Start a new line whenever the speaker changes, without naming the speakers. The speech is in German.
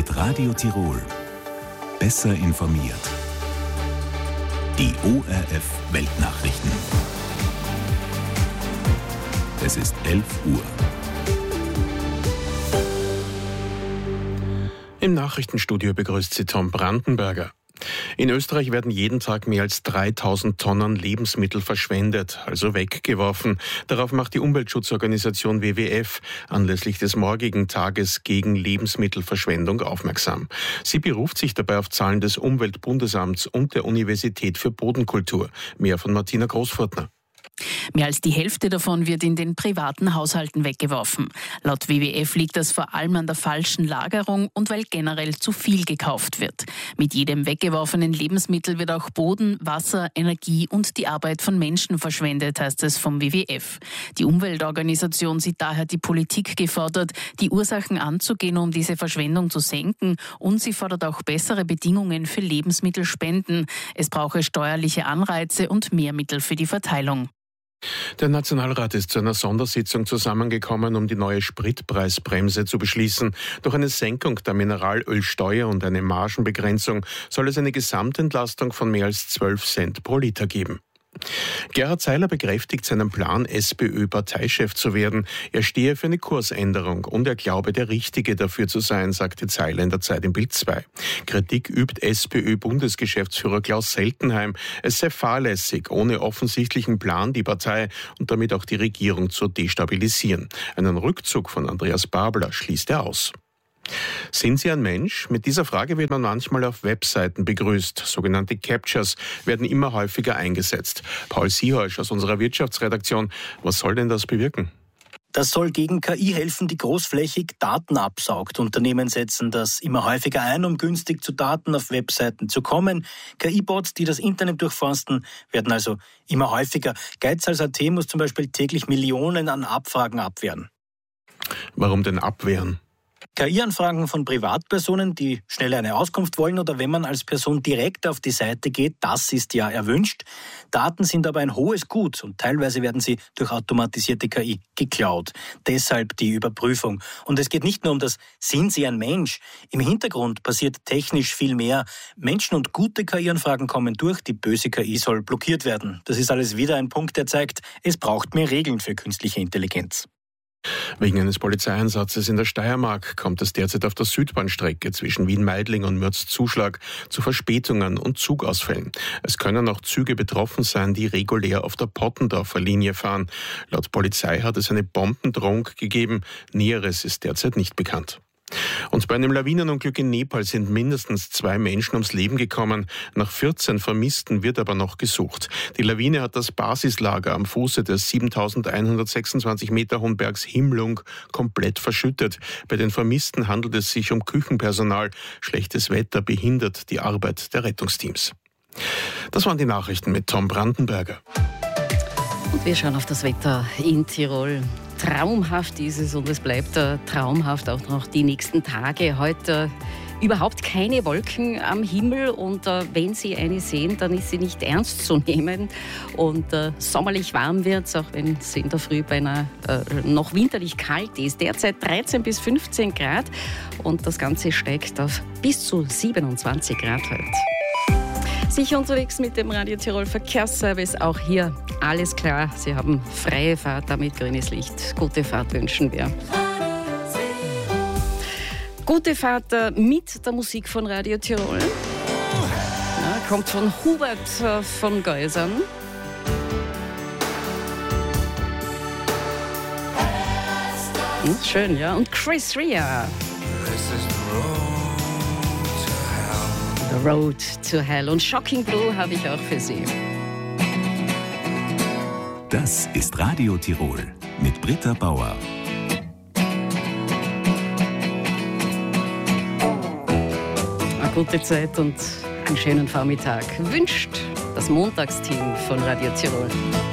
Mit Radio Tirol. Besser informiert. Die ORF Weltnachrichten. Es ist 11 Uhr.
Im Nachrichtenstudio begrüßt Sie Tom Brandenberger. In Österreich werden jeden Tag mehr als 3000 Tonnen Lebensmittel verschwendet, also weggeworfen. Darauf macht die Umweltschutzorganisation WWF anlässlich des morgigen Tages gegen Lebensmittelverschwendung aufmerksam. Sie beruft sich dabei auf Zahlen des Umweltbundesamts und der Universität für Bodenkultur. Mehr von Martina Großfurtner.
Mehr als die Hälfte davon wird in den privaten Haushalten weggeworfen. Laut WWF liegt das vor allem an der falschen Lagerung und weil generell zu viel gekauft wird. Mit jedem weggeworfenen Lebensmittel wird auch Boden, Wasser, Energie und die Arbeit von Menschen verschwendet, heißt es vom WWF. Die Umweltorganisation sieht daher die Politik gefordert, die Ursachen anzugehen, um diese Verschwendung zu senken, und sie fordert auch bessere Bedingungen für Lebensmittelspenden. Es brauche steuerliche Anreize und mehr Mittel für die Verteilung.
Der Nationalrat ist zu einer Sondersitzung zusammengekommen, um die neue Spritpreisbremse zu beschließen. Durch eine Senkung der Mineralölsteuer und eine Margenbegrenzung soll es eine Gesamtentlastung von mehr als 12 Cent pro Liter geben. Gerhard Seiler bekräftigt seinen Plan, SPÖ-Parteichef zu werden. Er stehe für eine Kursänderung und er glaube, der Richtige dafür zu sein, sagte Seiler in der Zeit im Bild 2. Kritik übt SPÖ-Bundesgeschäftsführer Klaus Seltenheim. Es sei fahrlässig, ohne offensichtlichen Plan die Partei und damit auch die Regierung zu destabilisieren. Einen Rückzug von Andreas Babler schließt er aus. Sind Sie ein Mensch? Mit dieser Frage wird man manchmal auf Webseiten begrüßt. Sogenannte Captchas werden immer häufiger eingesetzt. Paul Sieholsch aus unserer Wirtschaftsredaktion. Was soll denn das bewirken?
Das soll gegen KI helfen, die großflächig Daten absaugt. Unternehmen setzen das immer häufiger ein, um günstig zu Daten auf Webseiten zu kommen. KI-Bots, die das Internet durchforsten, werden also immer häufiger. Geiz als AT muss zum Beispiel täglich Millionen an Abfragen abwehren.
Warum denn abwehren?
KI-Anfragen von Privatpersonen, die schnell eine Auskunft wollen, oder wenn man als Person direkt auf die Seite geht, das ist ja erwünscht. Daten sind aber ein hohes Gut und teilweise werden sie durch automatisierte KI geklaut. Deshalb die Überprüfung. Und es geht nicht nur um das, sind Sie ein Mensch? Im Hintergrund passiert technisch viel mehr. Menschen und gute KI-Anfragen kommen durch, die böse KI soll blockiert werden. Das ist alles wieder ein Punkt, der zeigt, es braucht mehr Regeln für künstliche Intelligenz.
Wegen eines Polizeieinsatzes in der Steiermark kommt es derzeit auf der Südbahnstrecke zwischen Wien-Meidling und Mürz-Zuschlag zu Verspätungen und Zugausfällen. Es können auch Züge betroffen sein, die regulär auf der Pottendorfer Linie fahren. Laut Polizei hat es eine Bombendrohung gegeben. Näheres ist derzeit nicht bekannt. Und bei einem Lawinenunglück in Nepal sind mindestens 2 Menschen ums Leben gekommen. Nach 14 Vermissten wird aber noch gesucht. Die Lawine hat das Basislager am Fuße des 7126 Meter hohen Bergs Himlung komplett verschüttet. Bei den Vermissten handelt es sich um Küchenpersonal. Schlechtes Wetter behindert die Arbeit der Rettungsteams. Das waren die Nachrichten mit Tom Brandenberger.
Und wir schauen auf das Wetter in Tirol. Traumhaft ist es und es bleibt traumhaft auch noch die nächsten Tage. Heute überhaupt keine Wolken am Himmel und wenn Sie eine sehen, dann ist sie nicht ernst zu nehmen und sommerlich warm wird es, auch wenn es in der Früh beinahe noch winterlich kalt ist. Derzeit 13 bis 15 Grad und das Ganze steigt auf bis zu 27 Grad heute. Sicher unterwegs mit dem Radio Tirol Verkehrsservice. Auch hier alles klar. Sie haben freie Fahrt, damit grünes Licht. Gute Fahrt wünschen wir. Gute Fahrt mit der Musik von Radio Tirol. Ja, kommt von Hubert von Geusern. Schön, ja. Und Chris Rea. The Road to Hell. Und Shocking Blue habe ich auch für Sie.
Das ist Radio Tirol mit Britta Bauer.
Eine gute Zeit und einen schönen Vormittag wünscht das Montagsteam von Radio Tirol.